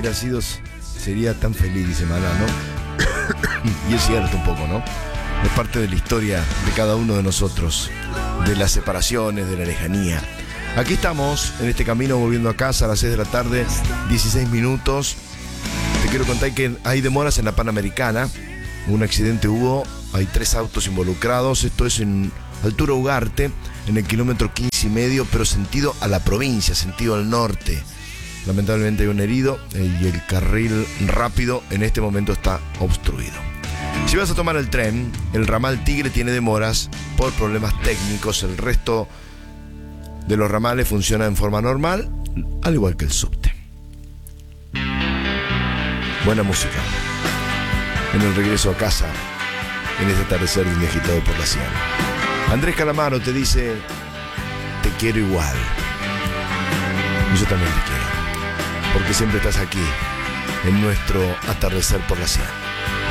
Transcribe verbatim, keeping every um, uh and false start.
hubiera sido, sería tan feliz, dice Maná, ¿no? Y es cierto un poco, ¿no? Es parte de la historia de cada uno de nosotros, de las separaciones, de la lejanía. Aquí estamos, en este camino, volviendo a casa a las seis de la tarde, dieciséis minutos. Te quiero contar que hay demoras en la Panamericana. Un accidente hubo, hay tres autos involucrados. Esto es en altura Ugarte, en el kilómetro quince y medio, pero sentido a la provincia, sentido al norte. Lamentablemente hay un herido y el carril rápido en este momento está obstruido. Si vas a tomar el tren, el ramal Tigre tiene demoras por problemas técnicos. El resto de los ramales funciona en forma normal, al igual que el subte. Buena música en el regreso a casa, en este atardecer de un agitado por la sierra. Andrés Calamaro te dice: te quiero igual. Y yo también te quiero, porque siempre estás aquí, en nuestro atardecer por la sierra.